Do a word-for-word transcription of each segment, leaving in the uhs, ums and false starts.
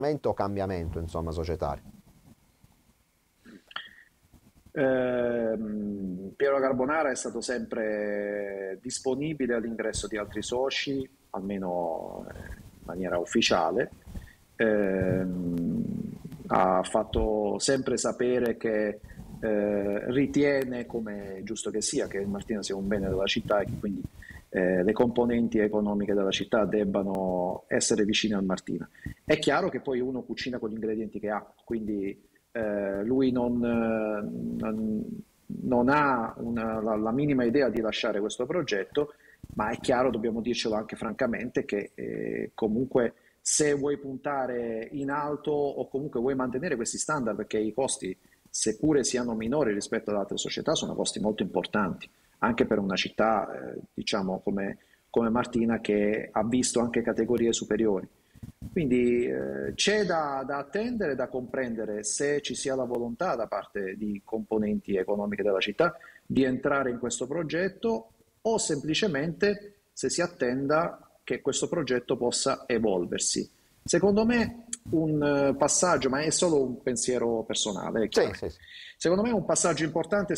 o cambiamento, insomma, societario? Ehm, Piero Carbonara è stato sempre disponibile all'ingresso di altri soci, almeno eh, in maniera ufficiale. Ehm, Ha fatto sempre sapere che eh, ritiene, come è giusto che sia, che il Martina sia un bene della città e che quindi eh, le componenti economiche della città debbano essere vicine al Martina. È chiaro che poi uno cucina con gli ingredienti che ha, quindi eh, lui non, eh, non- non ha una- la, la minima idea di lasciare questo progetto, ma è chiaro, dobbiamo dircelo anche francamente, che eh, comunque se vuoi puntare in alto o comunque vuoi mantenere questi standard, perché i costi, seppure siano minori rispetto ad altre società, sono costi molto importanti, anche per una città, eh, diciamo, come, come Martina, che ha visto anche categorie superiori. Quindi eh, c'è da, da attendere, da comprendere se ci sia la volontà da parte di componenti economiche della città di entrare in questo progetto o semplicemente se si attenda che questo progetto possa evolversi. Secondo me un eh, passaggio, ma è solo un pensiero personale, è Sì, chiaro. sì, sì. Secondo me un passaggio importante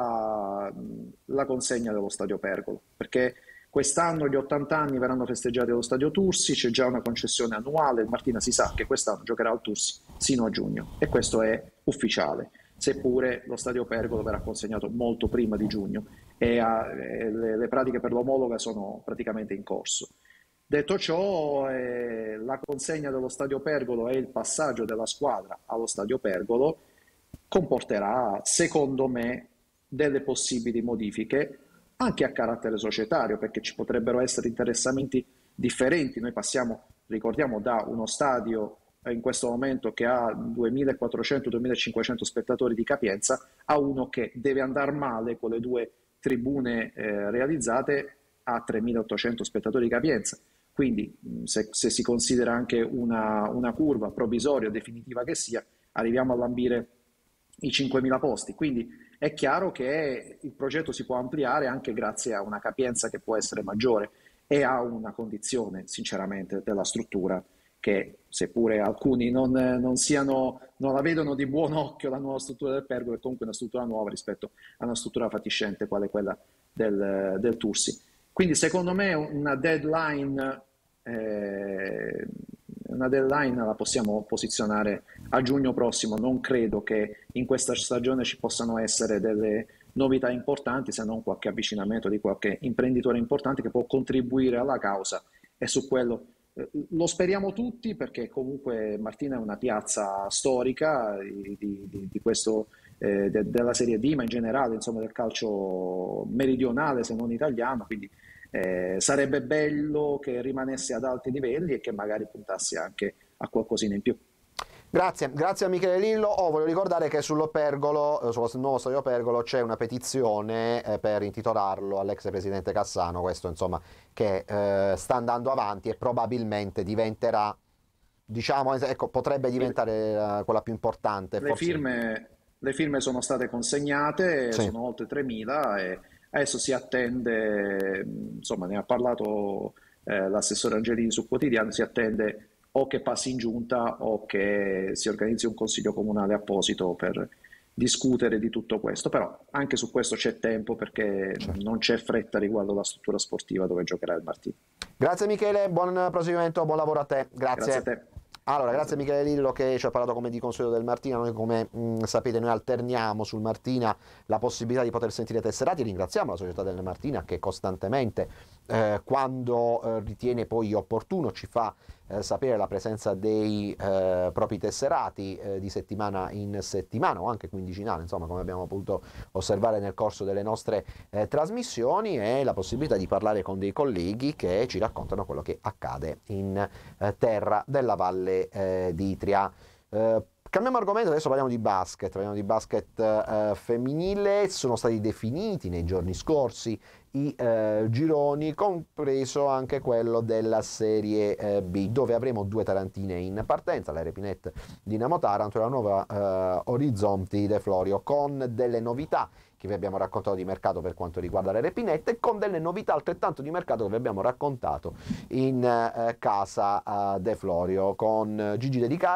sarà mh, la consegna dello Stadio Pergolo, perché quest'anno gli ottanta anni verranno festeggiati allo Stadio Tursi, c'è già una concessione annuale, il Martina si sa che quest'anno giocherà al Tursi sino a giugno e questo è ufficiale, seppure lo Stadio Pergolo verrà consegnato molto prima di giugno e ha- e le, le pratiche per l'omologa sono praticamente in corso. Detto ciò, eh, la consegna dello Stadio Pergolo e il passaggio della squadra allo Stadio Pergolo comporterà, secondo me, delle possibili modifiche anche a carattere societario, perché ci potrebbero essere interessamenti differenti. Noi passiamo, ricordiamo, da uno stadio eh, in questo momento che ha duemilaquattrocento-duemilacinquecento spettatori di capienza a uno che deve andare male con le due tribune eh, realizzate a tremilaottocento spettatori di capienza. Quindi se, se si considera anche una, una curva provvisoria o definitiva che sia, arriviamo a lambire i cinquemila posti. Quindi è chiaro che il progetto si può ampliare anche grazie a una capienza che può essere maggiore e a una condizione, sinceramente, della struttura che, seppure alcuni non, non, siano, non la vedono di buon occhio la nuova struttura del Pergolo, è comunque una struttura nuova rispetto a una struttura fatiscente quale quella del, del Tursi. Quindi secondo me una deadline, eh, una deadline la possiamo posizionare a giugno prossimo. Non credo che in questa stagione ci possano essere delle novità importanti, se non qualche avvicinamento di qualche imprenditore importante che può contribuire alla causa e su quello eh, lo speriamo tutti perché comunque Martina è una piazza storica di, di- di questo, eh, de- della Serie D, ma in generale insomma del calcio meridionale se non italiano, quindi eh, sarebbe bello che rimanesse ad alti livelli e che magari puntasse anche a qualcosina in più. Grazie, grazie a Michele Lillo. Oh, voglio ricordare che sullo Pergolo, eh, sullo nuovo stadio Pergolo, c'è una petizione eh, per intitolarlo all'ex presidente Cassano, questo insomma che eh, sta andando avanti e probabilmente diventerà, diciamo, ecco, potrebbe diventare eh, quella più importante, Le forse. firme, le firme sono state consegnate, Sì. sono oltre tremila e adesso si attende, insomma ne ha parlato eh, l'assessore Angelini su Quotidiano, si attende o che passi in giunta o che si organizzi un consiglio comunale apposito per discutere di tutto questo, però anche su questo c'è tempo perché Certo. non c'è fretta riguardo la struttura sportiva dove giocherà il Martino. Grazie Michele, buon proseguimento, buon lavoro a te, Grazie a grazie. te. Allora, Grazie grazie a te. Michele Lillo che ci ha parlato come di consueto del Martina, noi come mh, sapete noi alterniamo sul Martina la possibilità di poter sentire tesserati, ringraziamo la società del Martina che costantemente eh, quando eh, ritiene poi opportuno ci fa eh, sapere la presenza dei eh, propri tesserati eh, di settimana in settimana o anche quindicinale, insomma come abbiamo potuto osservare nel corso delle nostre eh, trasmissioni e la possibilità di parlare con dei colleghi che ci raccontano quello che accade in eh, terra della Valle eh, di Itria. Eh, cambiamo argomento, adesso parliamo di basket, parliamo di basket eh, femminile. Sono stati definiti nei giorni scorsi i eh, gironi, compreso anche quello della Serie eh, B, dove avremo due tarantine in partenza, la Repinet Dinamo Taranto e la nuova eh, Orizzonti De Florio, con delle novità che vi abbiamo raccontato di mercato per quanto riguarda le Repinette, e con delle novità altrettanto di mercato che vi abbiamo raccontato in eh, casa eh, De Florio, con Gigi De